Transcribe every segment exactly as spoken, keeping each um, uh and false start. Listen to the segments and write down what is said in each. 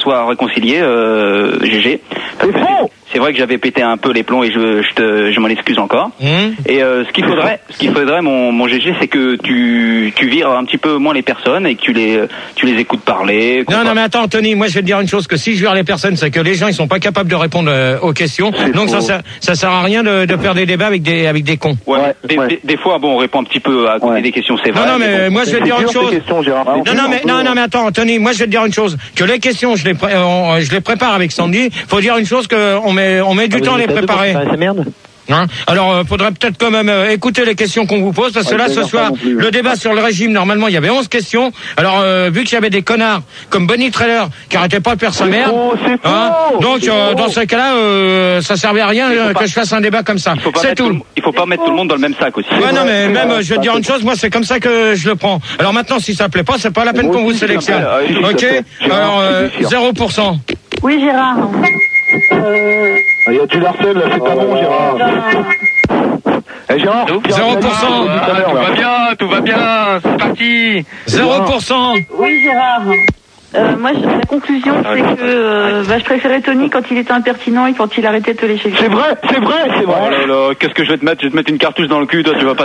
soit réconcilié, euh, G G. C'est faux. C'est vrai que j'avais pété un peu les plombs et je, je, te, je m'en excuse encore. Mmh. Et euh, ce qu'il faudrait, ce qu'il faudrait, mon, mon G G, c'est que tu, tu vires un petit peu moins les personnes et que tu les, tu les écoutes parler. Non, non, mais attends, Tony, moi je vais te dire une chose, que si je vire les personnes, c'est que les gens ils sont pas capables de répondre euh, aux questions. C'est donc ça, ça, ça sert à rien de, de faire des débats avec des, avec des cons. Ouais. ouais, des, ouais. Des, des fois, bon, on répond un petit peu à côté ouais. des questions, c'est vrai. Non, non, mais bon, moi je vais te dire une chose. Questions, non, non, mais non, non, mais attends, Tony, moi je vais te dire une chose, que les questions, je les, pré- on, je les prépare avec Sandy. Faut dire une chose, que on met, on met du ah, temps à les préparer. C'est merde. Hein alors, euh, faudrait peut-être quand même euh, écouter les questions qu'on vous pose, parce que ouais, là, ce soir, plus, ouais. le débat sur le régime, normalement, il y avait onze questions. Alors, euh, vu qu'il y avait des connards comme Bonnie Trailer qui arrêtaient pas de faire sa merde, hein, donc euh, dans ce cas-là, euh, ça servait à rien euh, que je fasse un débat comme ça. C'est tout. tout. Il faut pas mettre tout le monde dans le même sac aussi. Ouais, non, mais même, euh, je vais te dire une chose, moi, c'est comme ça que je le prends. Alors maintenant, si ça plaît pas, c'est pas la peine qu'on vous sélectionne. Ok. Alors, euh, zéro pour cent. Oui, Gérard. Euh... Il y a du Larcel, là, c'est pas bon, Gérard. Eh, Gérard, zéro pour cent. Tout va bien, tout va bien, c'est parti. zéro pour cent. Oui, Gérard. Euh, moi, je, la conclusion, c'est que euh, bah, je préférais Tony quand il était impertinent et quand il arrêtait de te lécher. C'est vrai, c'est vrai, c'est vrai. Oh là là, qu'est-ce que je vais te mettre? Je vais te mettre une cartouche dans le cul, toi, tu vas pas.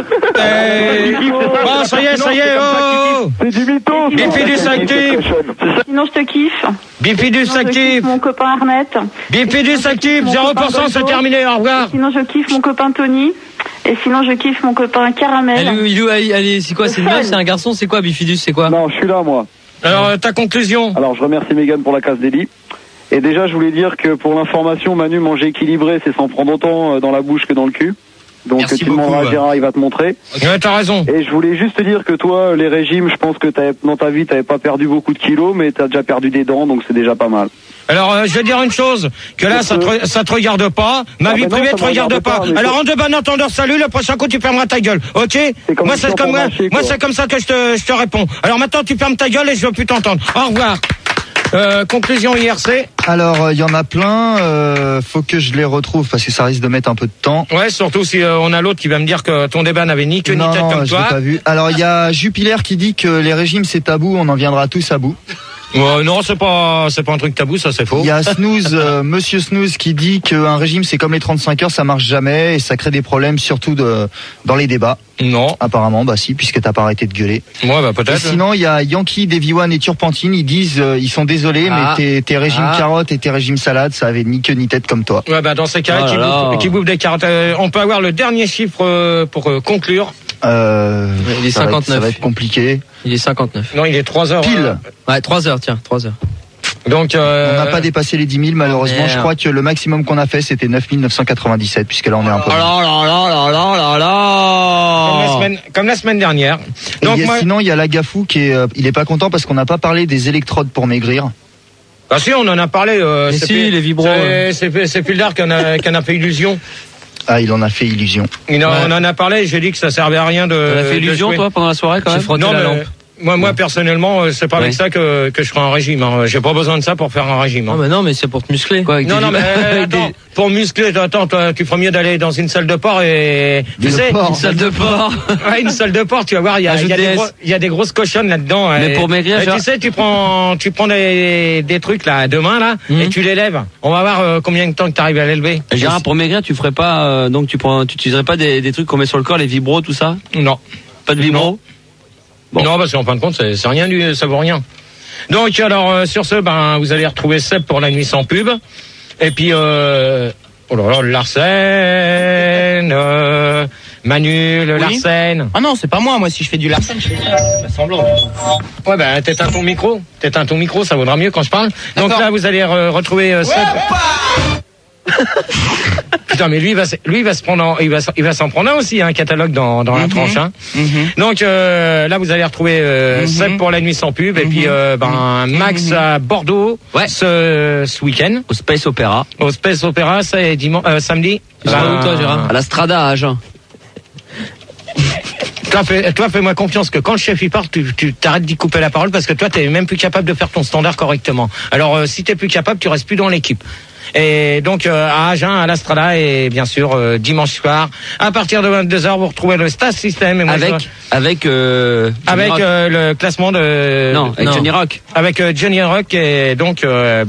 Hey, oh, ça y est, ça y est, oh. C'est du mytho. Bifidus actif. Sinon, je te kiffe. Bifidus actif. Mon copain Arnett. Bifidus actif, zéro pour cent, c'est terminé, au revoir. Sinon, je kiffe mon copain Tony. Et sinon, je kiffe mon copain Caramel. Allez, allez, allez, c'est quoi? C'est une meuf, c'est un garçon? C'est quoi, Bifidus? C'est quoi? Non, je suis là, moi. Alors, ta conclusion? Alors, je remercie Mégane pour la casse d'Eli. Et déjà, je voulais dire que pour l'information, Manu, manger équilibré, c'est s'en prendre autant dans la bouche que dans le cul. Donc, merci tu beaucoup, demanderas à ouais. Gérard, il va te montrer. Ouais, t'as raison. Et je voulais juste te dire que toi, les régimes, je pense que t'avais, dans ta vie, t'avais pas perdu beaucoup de kilos, mais t'as déjà perdu des dents, donc c'est déjà pas mal. Alors, euh, je vais dire une chose, que là, ça te, ça te regarde pas, ma ah vie privée te regarde pas. pas Alors, en de bon entendeur, salut, le prochain coup, tu fermeras ta gueule, ok? Moi, c'est comme, moi, moi c'est comme ça que je te, je te réponds. Alors, maintenant, tu fermes ta gueule et je veux plus t'entendre. Au revoir. Euh, conclusion I R C. Alors, il euh, y en a plein. Euh, faut que je les retrouve parce que ça risque de mettre un peu de temps. Ouais, surtout si euh, on a l'autre qui va me dire que ton débat n'avait ni queue ni tête comme je toi. Non, je l'ai pas vu. Alors, il y a Jupiler qui dit que les régimes c'est tabou. On en viendra tous à bout. Euh, non, c'est pas, c'est pas un truc tabou, ça c'est faux. Il y a Snooze, euh, Monsieur Snooze qui dit qu'un régime c'est comme les trente-cinq heures, ça marche jamais et ça crée des problèmes surtout de, dans les débats. Non. Apparemment, bah si, puisque t'as pas arrêté de gueuler. Ouais, bah peut-être. Et sinon, il y a Yankee, Davy One et Turpentine, ils disent, euh, ils sont désolés, ah. mais tes, tes régimes ah. carottes et tes régimes salades, ça avait ni queue ni tête comme toi. Ouais, bah dans ces cas-là, oh qui, bouffe, qui bouffe des carottes. Euh, on peut avoir le dernier chiffre euh, pour euh, conclure. Euh, il est ça cinquante-neuf. Va être, ça va être compliqué. Il est cinquante-neuf. Non, il est trois heures. Pile. Ouais, trois heures, tiens, trois heures. Donc, euh... on n'a pas dépassé les dix mille malheureusement. Oh, je crois que le maximum qu'on a fait c'était neuf mille neuf cent quatre-vingt-dix-sept puisque là on est un peu. Oh là là là là là là là. Comme la semaine, comme la semaine dernière. Donc il moi... sinon il y a Lagafou qui est, euh, il est pas content parce qu'on n'a pas parlé des électrodes pour maigrir. Ah si, on en a parlé. Euh, c'est si, les vibros. C'est, c'est, c'est Pildar qui en a, qui en a fait illusion. Ah, il en a fait illusion. Il en, ouais. On en a parlé. J'ai dit que ça servait à rien de. On a fait illusion toi pendant la soirée quand même. Non, la mais... lampe. Moi, moi, personnellement, c'est pas ouais. avec ça que, que je ferai un régime. Hein. J'ai pas besoin de ça pour faire un régime. Hein. Non, mais non, mais c'est pour te muscler. Quoi, non, non, mais attends, des... pour muscler, attends, toi, tu ferais mieux d'aller dans une salle de port et tu sais, port. Une salle de port. Ouais, une salle de port, tu vas voir, il y a, il y a des, gros, il y a des grosses cochonnes là-dedans. Mais et, pour maigrir, et, genre... tu sais, tu prends, tu prends des, des trucs là, deux mains là, mmh. et tu les lèves. On va voir euh, combien de temps que tu arrives à l'élever. Gérard, pour maigrir, tu ferais pas, euh, donc tu prends, tu utiliserais pas des, des trucs qu'on met sur le corps, les vibros, tout ça? Non. Pas de vibros? Bon. Non, parce qu'en fin de compte, c'est, c'est rien du, ça vaut rien. Donc, alors, euh, sur ce, ben, vous allez retrouver Seb pour la nuit sans pub. Et puis, euh, oh là là, le Larsen, euh, Manu, le oui. Larsen. Ah non, c'est pas moi. Moi, si je fais du Larsen, je fais du semblant. Ouais, ben, t'éteins ton micro. T'éteins ton micro, ça vaudra mieux quand je parle. Donc D'accord. Là, vous allez re- retrouver euh, Seb. Putain, mais lui, il va, lui, il va se prendre, en, il va, il va s'en prendre un aussi, un hein, catalogue dans, dans mm-hmm. la tranche. Hein. Mm-hmm. Donc euh, là, vous allez retrouver euh, mm-hmm. Seb pour la nuit sans pub, mm-hmm. et puis euh, ben Max mm-hmm. à Bordeaux ouais. ce, ce week-end au Space Opera. Au Space Opera, c'est dimanche, euh, samedi. Tu seras où toi, Gérard? À la Strada à Agen. Toi, fais, toi, fais-moi confiance que quand le chef y part, tu, tu t'arrêtes d'y couper la parole parce que toi, t'es même plus capable de faire ton standard correctement. Alors, euh, si t'es plus capable, tu restes plus dans l'équipe. Et donc euh, à Agen, à l'Astrada et bien sûr euh, dimanche soir à partir de vingt-deux heures vous retrouvez le Star System et moi, avec je... avec euh, avec euh, le classement de non avec non. Johnny Rock avec euh, Johnny Rock et donc euh,